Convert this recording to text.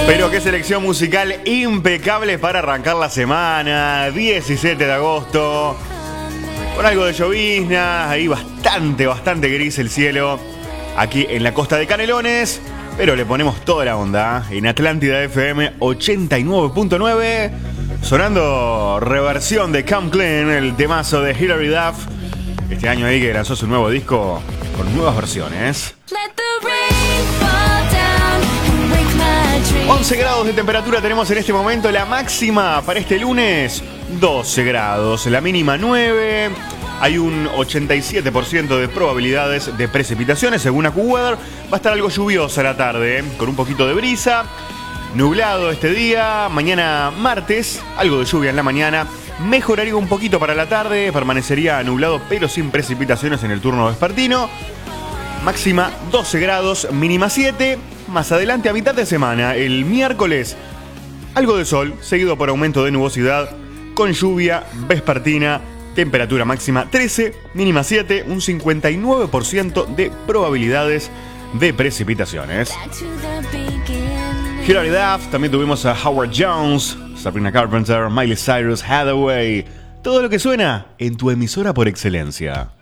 Pero qué selección musical impecable para arrancar la semana, 17 de agosto. Con algo de llovizna, ahí bastante gris el cielo. Aquí en la costa de Canelones, pero le ponemos toda la onda. En Atlántida FM 89.9, sonando reversión de Come Clean, el temazo de Hilary Duff. Este año ahí que lanzó su nuevo disco con nuevas versiones. 11 grados de temperatura tenemos en este momento. La máxima para este lunes, 12 grados. La mínima, 9. Hay un 87% de probabilidades de precipitaciones según AccuWeather. Va a estar algo lluviosa la tarde, con un poquito de brisa. Nublado este día. Mañana martes, algo de lluvia en la mañana. Mejoraría un poquito para la tarde. Permanecería nublado pero sin precipitaciones en el turno vespertino. Máxima 12 grados, mínima 7. Más adelante, a mitad de semana, el miércoles, algo de sol, seguido por aumento de nubosidad, con lluvia vespertina, temperatura máxima 13, mínima 7, un 59% de probabilidades de precipitaciones. Hilary Duff, también tuvimos a Howard Jones, Sabrina Carpenter, Miley Cyrus, Hathaway. Todo lo que suena en tu emisora por excelencia.